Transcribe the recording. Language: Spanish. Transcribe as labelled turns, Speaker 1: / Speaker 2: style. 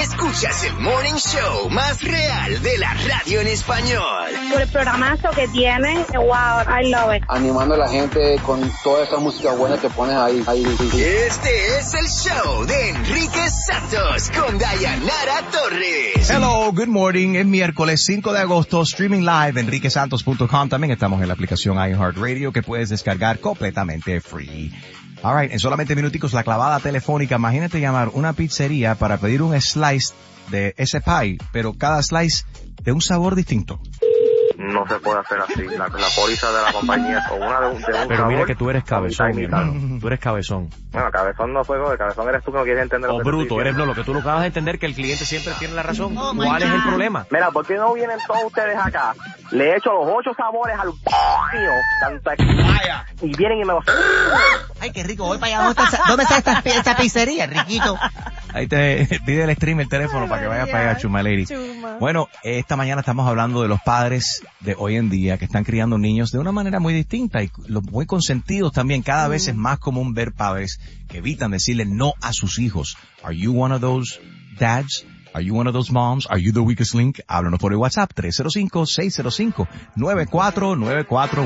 Speaker 1: Escuchas el Morning Show más real de la radio en español.
Speaker 2: Por el programazo que tienen, wow, I love it.
Speaker 3: Animando a la gente con toda esa música buena que pones ahí.
Speaker 1: Este es el show de Enrique Santos con Dayanara Torres.
Speaker 4: Hello, good morning. Es miércoles 5 de agosto, streaming live, enriquesantos.com. También estamos en la aplicación iHeartRadio que puedes descargar completamente free. Alright, en solamente minuticos la clavada telefónica. Imagínate llamar una pizzería para pedir un slice de ese pie, pero cada slice de un sabor distinto.
Speaker 5: No se puede hacer así. La póliza de la compañía con una de un
Speaker 6: Pero
Speaker 5: sabor,
Speaker 6: mira que tú eres cabezón, mi hermano. Tú eres cabezón.
Speaker 5: Bueno, cabezón no fue, de cabezón eres tú que no quieres entender
Speaker 6: O
Speaker 5: lo que
Speaker 6: bruto, eres lo que tú no acabas de entender, que el cliente siempre tiene la razón. ¿Cuál es el problema?
Speaker 5: Mira, ¿por qué no vienen todos ustedes acá? Le he hecho los 8 sabores al mío, tanto y vienen y me los...
Speaker 7: Ay, qué rico, voy para allá. ¿Dónde está esta pizzería, riquito?
Speaker 4: Ahí te pide el stream el teléfono para que vayas para allá, Chuma Lady. Bueno, esta mañana estamos hablando de los padres de hoy en día que están criando niños de una manera muy distinta y los muy consentidos también. Cada vez es más común ver padres que evitan decirle no a sus hijos. Are you one of those dads? Are you one of those moms? Are you the weakest link? Háblanos por el WhatsApp 305-605-9494.